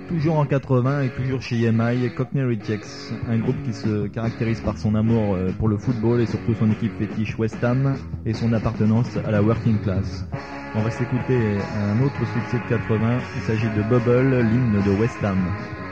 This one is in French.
Toujours en 80 et toujours chez EMI, Cockney Rejects, un groupe qui se caractérise par son amour pour le football et surtout son équipe fétiche West Ham et son appartenance à la working class. On va s'écouter un autre succès de 80, il s'agit de Bubble, l'hymne de West Ham.